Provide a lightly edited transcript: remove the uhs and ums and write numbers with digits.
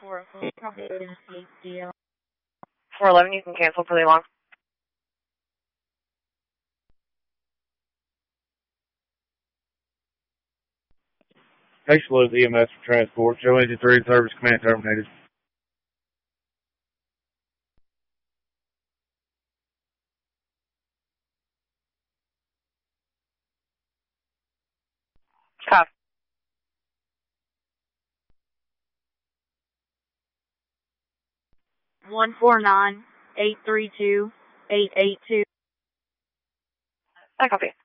411, you can cancel for the alarm. Hazelwood EMS for transport. Show engine 3 service command terminated. Copy. One 49832 882. I copy.